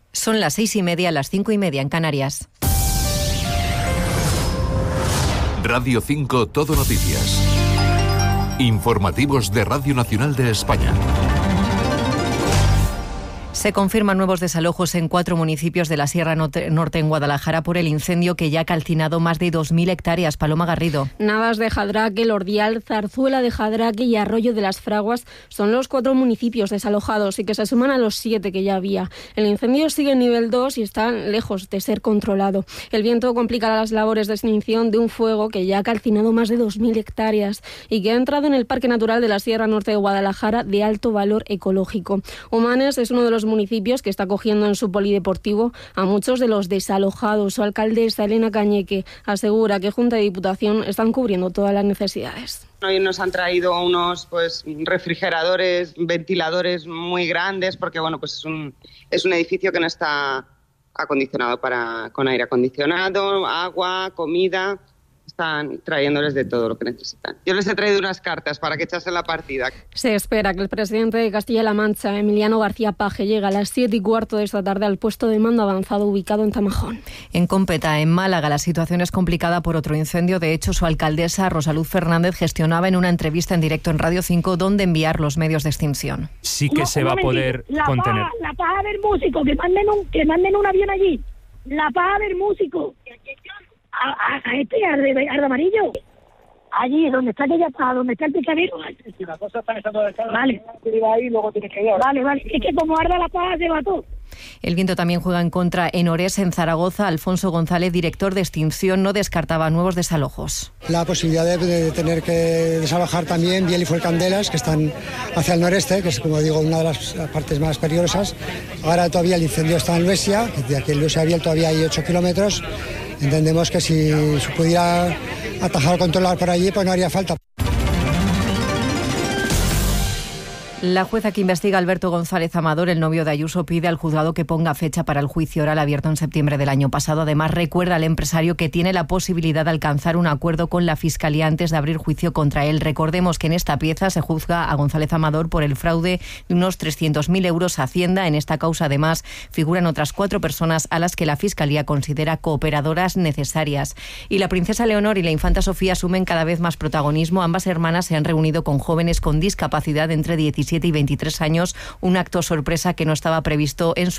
Son las 6:30, las 5:30 en Canarias. Radio 5 Todo Noticias. Informativos de Radio Nacional de España. Se confirman nuevos desalojos en 4 municipios de la Sierra Norte en Guadalajara por el incendio que ya ha calcinado más de 2.000 hectáreas. Paloma Garrido. Navas de Jadraque, El Ordial, Zarzuela de Jadraque y Arroyo de las Fraguas son los 4 municipios desalojados y que se suman a los 7 que ya había. El incendio sigue en nivel 2 y está lejos de ser controlado. El viento complicará las labores de extinción de un fuego que ya ha calcinado más de 2.000 hectáreas y que ha entrado en el Parque Natural de la Sierra Norte de Guadalajara de alto valor ecológico. Humanes es uno de los municipios que está acogiendo en su polideportivo a muchos de los desalojados. Su alcaldesa, Elena Cañeque, asegura que Junta y Diputación están cubriendo todas las necesidades. Hoy nos han traído unos refrigeradores, ventiladores muy grandes, porque es un edificio que no está acondicionado con aire acondicionado, agua, comida. Están trayéndoles de todo lo que necesitan. Yo les he traído unas cartas para que echasen la partida. Se espera que el presidente de Castilla-La Mancha, Emiliano García Paje, llegue a las 7:15 de esta tarde al puesto de mando avanzado ubicado en Tamajón. En Competa, en Málaga, la situación es complicada por otro incendio. De hecho, su alcaldesa, Rosaluz Fernández, gestionaba en una entrevista en directo en Radio 5 dónde enviar los medios de extinción. Sí que se va a poder contener. La paja del músico, que manden un avión allí. La paja del músico. Al amarillo. Allí, donde está aquella paja, donde está el picadero. Si la cosa está echando de cara, vale. Ahí, luego tienes que ir. Vale. Es que como arda la paja, se va todo. El viento también juega en contra en Orés, en Zaragoza. Alfonso González, director de extinción, no descartaba nuevos desalojos. La posibilidad de tener que desalojar también Biel y Fuencandelas, que están hacia el noreste, que es, como digo, una de las partes más peligrosas. Ahora todavía el incendio está en Luesia, de aquí en Luesia Biel todavía hay 8 kilómetros. Entendemos que si se pudiera atajar o controlar por allí, pues no haría falta. La jueza que investiga a Alberto González Amador, el novio de Ayuso, pide al juzgado que ponga fecha para el juicio oral abierto en septiembre del año pasado. Además, recuerda al empresario que tiene la posibilidad de alcanzar un acuerdo con la Fiscalía antes de abrir juicio contra él. Recordemos que en esta pieza se juzga a González Amador por el fraude de unos 300.000 euros a Hacienda. En esta causa, además, figuran otras 4 personas a las que la Fiscalía considera cooperadoras necesarias. Y la princesa Leonor y la infanta Sofía asumen cada vez más protagonismo. Ambas hermanas se han reunido con jóvenes con discapacidad entre 17 y 23 años, un acto sorpresa que no estaba previsto en su